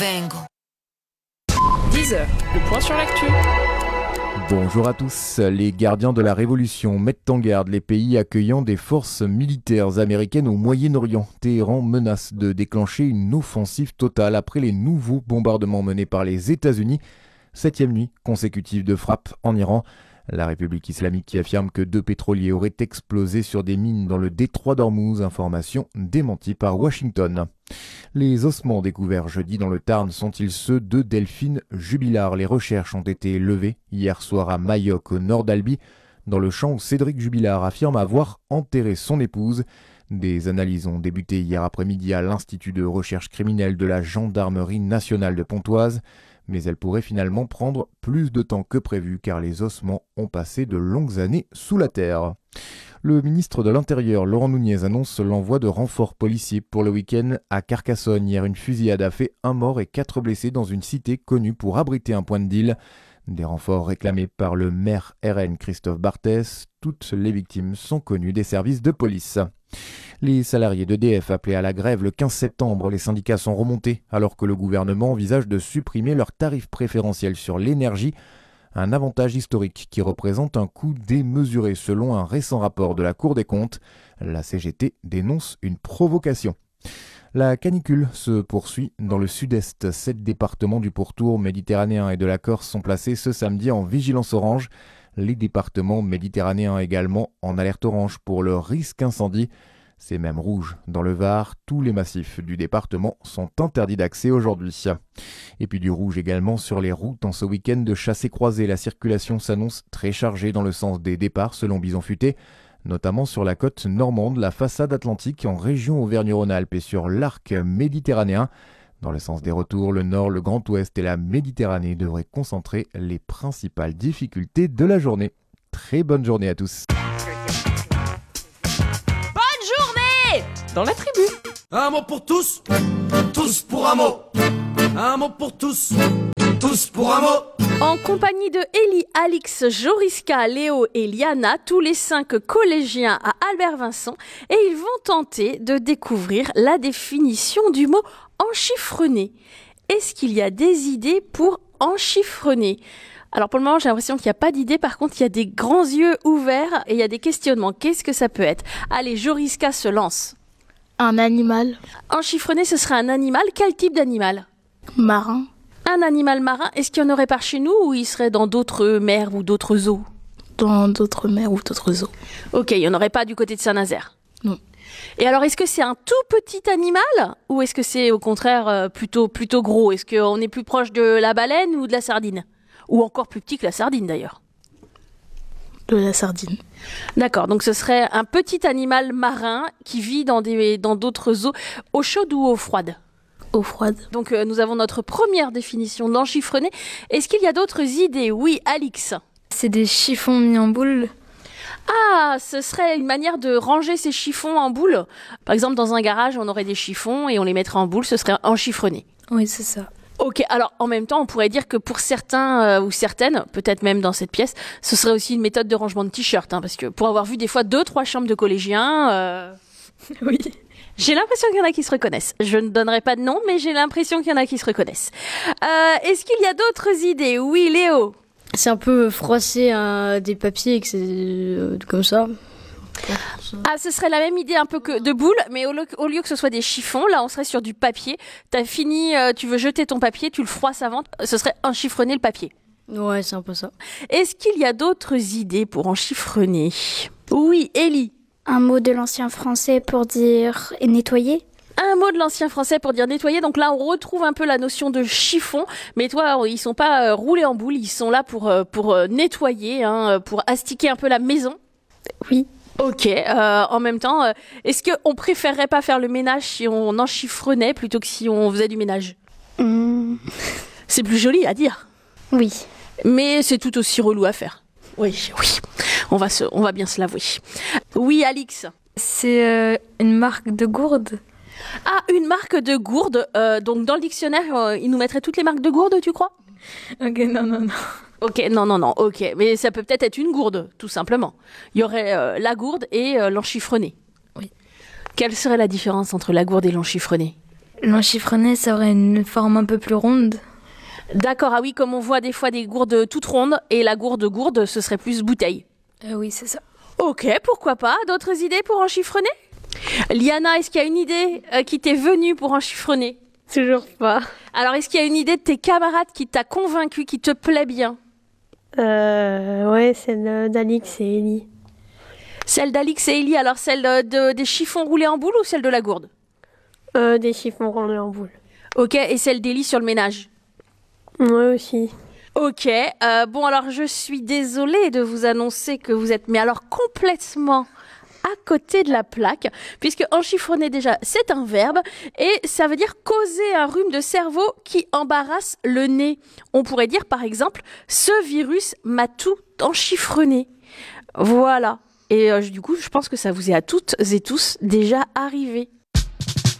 vengo. 10h, le point sur l'actu. Bonjour à tous. Les gardiens de la Révolution mettent en garde les pays accueillant des forces militaires américaines au Moyen-Orient. Téhéran menace de déclencher une offensive totale après les nouveaux bombardements menés par les États-Unis. 7e nuit consécutive de frappe en Iran. La République islamique qui affirme que 2 pétroliers auraient explosé sur des mines dans le détroit d'Ormuz, information démentie par Washington. Les ossements découverts jeudi dans le Tarn sont-ils ceux de Delphine Jubilard? Les recherches ont été levées hier soir à Mayoc, au nord d'Albi, dans le champ où Cédric Jubilard affirme avoir enterré son épouse. Des analyses ont débuté hier après-midi à l'Institut de recherche criminelle de la Gendarmerie nationale de Pontoise. Mais elle pourrait finalement prendre plus de temps que prévu car les ossements ont passé de longues années sous la terre. Le ministre de l'Intérieur, Laurent Nunez, annonce l'envoi de renforts policiers pour le week-end à Carcassonne. Hier, une fusillade a fait 1 mort et 4 blessés dans une cité connue pour abriter un point de deal. Des renforts réclamés par le maire RN Christophe Barthès. Toutes les victimes sont connues des services de police. Les salariés d'EDF appelés à la grève le 15 septembre, les syndicats sont remontés alors que le gouvernement envisage de supprimer leurs tarifs préférentiels sur l'énergie, un avantage historique qui représente un coût démesuré selon un récent rapport de la Cour des comptes. La CGT dénonce une provocation. La canicule se poursuit dans le sud-est. 7 départements du pourtour méditerranéen et de la Corse sont placés ce samedi en vigilance orange. Les départements méditerranéens également en alerte orange pour le risque incendie. C'est même rouge dans le Var. Tous les massifs du département sont interdits d'accès aujourd'hui. Et puis du rouge également sur les routes en ce week-end de chassé-croisé. La circulation s'annonce très chargée dans le sens des départs selon Bison Futé, notamment sur la côte normande, la façade atlantique en région Auvergne-Rhône-Alpes et sur l'arc méditerranéen. Dans le sens des retours, le nord, le Grand Ouest et la Méditerranée devraient concentrer les principales difficultés de la journée. Très bonne journée à tous. Dans la tribu. Un mot pour tous, tous pour un mot. Un mot pour tous, tous pour un mot. En compagnie de Ellie, Alix, Joriska, Léo et Liana, tous les 5 collégiens à Albert Vincent, et ils vont tenter de découvrir la définition du mot enchiffrené. Est-ce qu'il y a des idées pour enchiffrené ? Alors pour le moment, j'ai l'impression qu'il n'y a pas d'idée. Par contre, il y a des grands yeux ouverts et il y a des questionnements. Qu'est-ce que ça peut être ? Allez, Joriska se lance. Un animal. Enchiffrené, ce serait un animal. Quel type d'animal ? Marin. Un animal marin. Est-ce qu'il y en aurait par chez nous ou il serait dans d'autres mers ou d'autres eaux ? Dans d'autres mers ou d'autres eaux. Ok, il n'y en aurait pas du côté de Saint-Nazaire ? Non. Et alors, est-ce que c'est un tout petit animal ou est-ce que c'est au contraire plutôt gros ? Est-ce qu'on est plus proche de la baleine ou de la sardine ? Ou encore plus petit que la sardine d'ailleurs ? De la sardine. D'accord, donc ce serait un petit animal marin qui vit dans d'autres eaux chaudes ou eaux froides ? Eau froide. Donc nous avons notre première définition d'enchiffrené. Est-ce qu'il y a d'autres idées ? Oui, Alix. C'est des chiffons mis en boule. Ah, ce serait une manière de ranger ces chiffons en boule. Par exemple, dans un garage, on aurait des chiffons et on les mettrait en boule, ce serait enchiffrené. Oui, c'est ça. Ok, alors en même temps, on pourrait dire que pour certains ou certaines, peut-être même dans cette pièce, ce serait aussi une méthode de rangement de t-shirt, parce que pour avoir vu des fois 2-3 chambres de collégiens, oui. J'ai l'impression qu'il y en a qui se reconnaissent. Je ne donnerai pas de nom, mais j'ai l'impression qu'il y en a qui se reconnaissent. Est-ce qu'il y a d'autres idées ? Oui, Léo. C'est un peu froisser des papiers et que c'est comme ça. Ah, ce serait la même idée un peu que de boule, mais au lieu que ce soit des chiffons, là on serait sur du papier. T'as fini, tu veux jeter ton papier, tu le froisses avant, ce serait enchiffrener le papier. Ouais, c'est un peu ça. Est-ce qu'il y a d'autres idées pour enchiffrener ? Oui, Ellie. Un mot de l'ancien français pour dire nettoyer. Un mot de l'ancien français pour dire nettoyer. Donc là, on retrouve un peu la notion de chiffon. Mais toi, ils sont pas roulés en boule. Ils sont là pour nettoyer, pour astiquer un peu la maison. Oui. Ok. En même temps, est-ce qu'on préférerait pas faire le ménage si on enchiffrenait plutôt que si on faisait du ménage ? C'est plus joli à dire. Oui. Mais c'est tout aussi relou à faire. Oui. On va bien se l'avouer. Oui, Alix. C'est une marque de gourde. Ah, une marque de gourde. Donc dans le dictionnaire, il nous mettrait toutes les marques de gourde, tu crois ? Ok, non. Ok, non, ok. Mais ça peut peut-être être une gourde, tout simplement. Il y aurait la gourde et l'enchiffrené. Oui. Quelle serait la différence entre la gourde et l'enchiffrené ? L'enchiffrené, ça aurait une forme un peu plus ronde. D'accord, ah oui, comme on voit des fois des gourdes toutes rondes, et la gourde, ce serait plus bouteille. Oui, c'est ça. Ok, pourquoi pas. D'autres idées pour enchiffrener? Liana, est-ce qu'il y a une idée qui t'est venue pour enchiffrener? Toujours pas. Alors, est-ce qu'il y a une idée de tes camarades qui t'a convaincu, qui te plaît bien? Ouais, celle d'Alix et Ellie. Celle d'Alix et Ellie, alors celle des chiffons roulés en boule ou celle de la gourde? Des chiffons roulés en boule. Ok, et celle d'Ellie sur le ménage? Ouais, aussi. Ok, bon alors je suis désolée de vous annoncer que vous êtes, mais alors complètement à côté de la plaque, puisque enchiffronner déjà c'est un verbe et ça veut dire causer un rhume de cerveau qui embarrasse le nez. On pourrait dire par exemple, ce virus m'a tout enchiffronné. Voilà, et du coup je pense que ça vous est à toutes et tous déjà arrivé.